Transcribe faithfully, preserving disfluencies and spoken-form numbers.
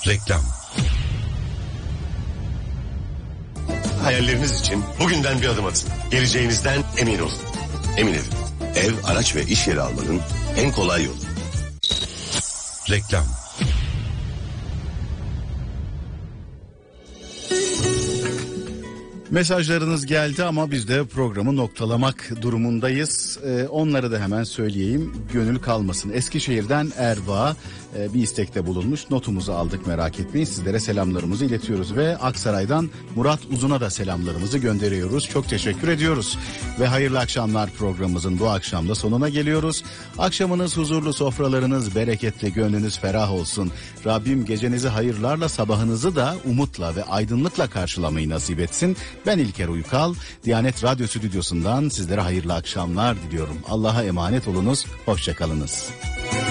Reklam. Hayalleriniz için bugünden bir adım atın. Geleceğinizden emin olun. Emin Ev. Ev, araç ve iş yeri almanın en kolay yolu. Reklam. Mesajlarınız geldi ama biz de programı noktalamak durumundayız. Ee, onları da hemen söyleyeyim. Gönül kalmasın. Eskişehir'den Erva e, bir istekte bulunmuş. Notumuzu aldık, merak etmeyin. Sizlere selamlarımızı iletiyoruz ve Aksaray'dan Murat Uzun'a da selamlarımızı gönderiyoruz. Çok teşekkür ediyoruz. Ve hayırlı akşamlar programımızın bu akşam da sonuna geliyoruz. Akşamınız huzurlu, sofralarınız bereketli, gönlünüz ferah olsun. Rabbim gecenizi hayırlarla, sabahınızı da umutla ve aydınlıkla karşılamayı nasip etsin. Ben İlker Uykal, Diyanet Radyo Stüdyosu'ndan sizlere hayırlı akşamlar diliyorum. Allah'a emanet olunuz, hoşça kalınız.